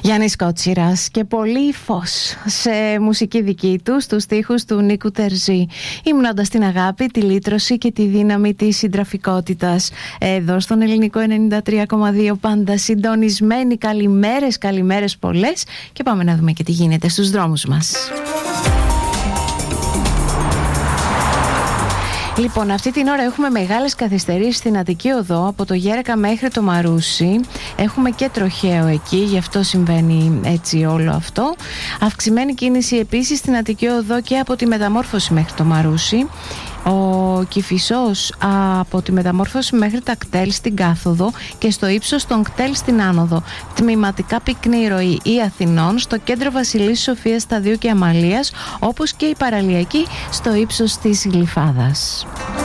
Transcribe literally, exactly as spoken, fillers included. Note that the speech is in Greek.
Γιάννης Κότσιρας και πολύ φως σε μουσική δική του, στους στίχους του Νίκου Τερζή, υμνώντας την αγάπη, τη λύτρωση και τη δύναμη της συντραφικότητας. Εδώ στον Ελληνικό ενενήντα τρία κόμμα δύο πάντα συντονισμένοι. Καλημέρες, καλημέρες πολλές, και πάμε να δούμε και τι γίνεται στους δρόμους μας. Λοιπόν, αυτή την ώρα έχουμε μεγάλες καθυστερήσεις στην Αττική Οδό, από το Γέρακα μέχρι το Μαρούσι. Έχουμε και τροχαίο εκεί, γι' αυτό συμβαίνει έτσι όλο αυτό. Αυξημένη κίνηση επίσης στην Αττική Οδό και από τη Μεταμόρφωση μέχρι το Μαρούσι. Ο Κηφισός από τη Μεταμόρφωση μέχρι τα κτέλ στην κάθοδο και στο ύψος των κτέλ στην άνοδο. Τμηματικά πυκνή ροή ή Αθηνών στο κέντρο Βασιλής Σοφίας, Σταδίου και Αμαλίας, όπως και η παραλιακή στο ύψος της Γλυφάδας.